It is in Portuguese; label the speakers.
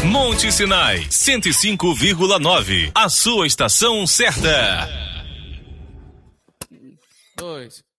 Speaker 1: Monte Sinai 105,9. A sua estação certa.
Speaker 2: 2